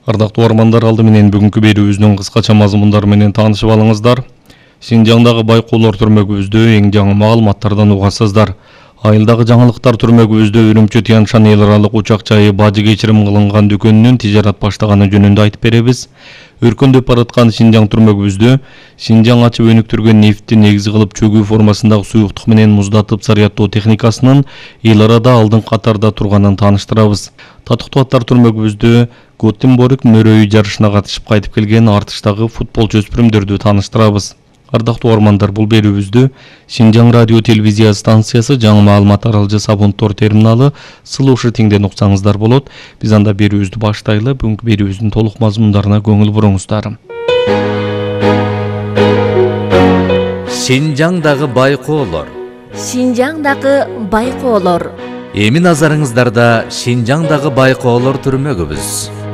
Ардактуу угармандар, алды менен бүгүнкү берүүбүздүн кыскача мазмундары менен таанышып алыңыздар. Шинжаңдагы байкоолор түрмөгүбүздө эң жаңы маалыматтардан угасыздар. Айылдагы жаңылыктар түрмөгүбүздө Үрүмчү Тянь-Шань эл аралык учак жайы бажы кечирим кылынган дүкөнүнүн тижарат баштаганы жөнүндө айтып беребиз. Өркөндөп бараткан Шинжаң түрмөгүбүздө Шинжаң ачып өнүктүргөн нефтти негиз кылып чөгүү формасындагы суюктук менен муздатып зарядтоо техникасынын эл арада алдыңкы катарда турганын тааныштырабыз. Татыктуу аттар түрмөгүбүздө Готенборг мөрөйү жарышына катышып кайтып келген артыштагы футболчу өспүрүмдөрдү тааныштырабыз. Ардактуу угармандар, бул берүүбүздү Шинжаң радио телевизия станциясы жаңы маалымат аралжы Сабунтор терминалы Слушай теңден уксаңыздар болот. Биз анда берүүбүздү баштайлы. Бүгүнкү берүүбүздүн толук мазмундарына көңүл буруңуздар. Шинжаңдагы байкоолор. Шинжаңдагы байкоолор. Эми назарыңыздарда Шинжаңдагы байкоолор түрмөгүбүз.